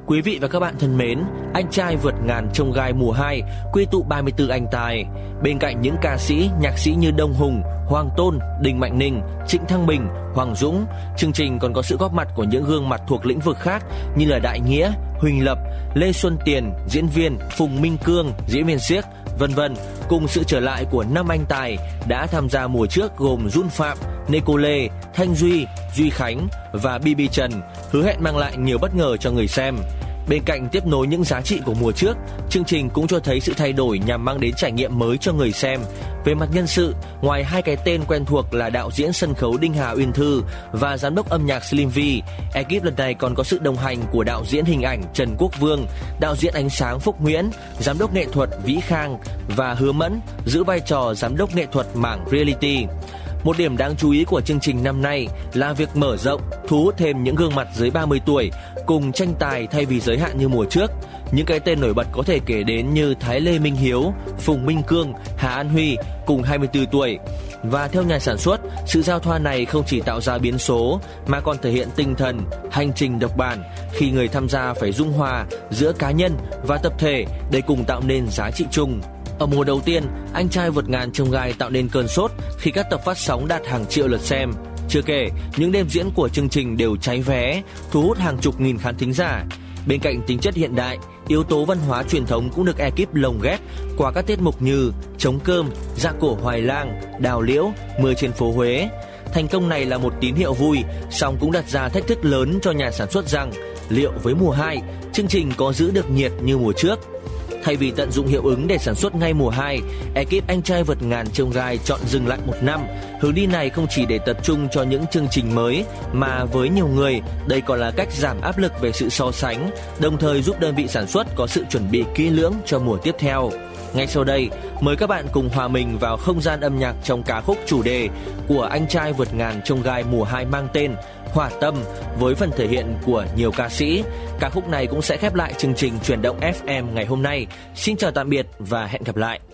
Quý vị và các bạn thân mến, Anh trai vượt ngàn chông gai mùa 2 quy tụ 34 anh tài. Bên cạnh những ca sĩ, nhạc sĩ như Đông Hùng, Hoàng Tôn, Đinh Mạnh Ninh, Trịnh Thăng Bình, Hoàng Dũng, chương trình còn có sự góp mặt của những gương mặt thuộc lĩnh vực khác như là Đại Nghĩa, Huỳnh Lập, Lê Xuân Tiền, diễn viên, Phùng Minh Cương, diễn viên xiếc, vân vân, cùng sự trở lại của 5 anh tài đã tham gia mùa trước gồm Jun Phạm, Nicole, Thanh Duy, Duy Khánh và BB Trần, hứa hẹn mang lại nhiều bất ngờ cho người xem. Bên cạnh tiếp nối những giá trị của mùa trước, chương trình cũng cho thấy sự thay đổi nhằm mang đến trải nghiệm mới cho người xem. Về mặt nhân sự, ngoài hai cái tên quen thuộc là đạo diễn sân khấu Đinh Hà Uyên Thư và giám đốc âm nhạc Slim V, ekip lần này còn có sự đồng hành của đạo diễn hình ảnh Trần Quốc Vương, đạo diễn ánh sáng Phúc Nguyễn, giám đốc nghệ thuật Vĩ Khang và Hứa Mẫn giữ vai trò giám đốc nghệ thuật mảng reality. Một điểm đáng chú ý của chương trình năm nay là việc mở rộng, thu hút thêm những gương mặt dưới 30 tuổi cùng tranh tài thay vì giới hạn như mùa trước. Những cái tên nổi bật có thể kể đến như Thái Lê Minh Hiếu, Phùng Minh Cương, Hà An Huy cùng 24 tuổi. Và theo nhà sản xuất, sự giao thoa này không chỉ tạo ra biến số mà còn thể hiện tinh thần hành trình độc bản khi người tham gia phải dung hòa giữa cá nhân và tập thể để cùng tạo nên giá trị chung. Ở mùa đầu tiên, Anh trai vượt ngàn chông gai tạo nên cơn sốt khi các tập phát sóng đạt hàng triệu lượt xem. Chưa kể, những đêm diễn của chương trình đều cháy vé, thu hút hàng chục nghìn khán thính giả. Bên cạnh tính chất hiện đại, yếu tố văn hóa truyền thống cũng được ekip lồng ghép qua các tiết mục như Trống cơm, Dạ cổ Hoài Lang, Đào liễu, Mưa trên phố Huế. Thành công này là một tín hiệu vui, song cũng đặt ra thách thức lớn cho nhà sản xuất rằng liệu với mùa 2, chương trình có giữ được nhiệt như mùa trước. Thay vì tận dụng hiệu ứng để sản xuất ngay mùa 2, ekip Anh trai vượt ngàn chông gai chọn dừng lại một năm. Hướng đi này không chỉ để tập trung cho những chương trình mới, mà với nhiều người, đây còn là cách giảm áp lực về sự so sánh, đồng thời giúp đơn vị sản xuất có sự chuẩn bị kỹ lưỡng cho mùa tiếp theo. Ngay sau đây, mời các bạn cùng hòa mình vào không gian âm nhạc trong ca khúc chủ đề của Anh trai vượt ngàn chông gai mùa 2 mang tên Hỏa Tâm với phần thể hiện của nhiều ca sĩ. Ca khúc này cũng sẽ khép lại chương trình Chuyển động FM ngày hôm nay. Xin chào tạm biệt và hẹn gặp lại.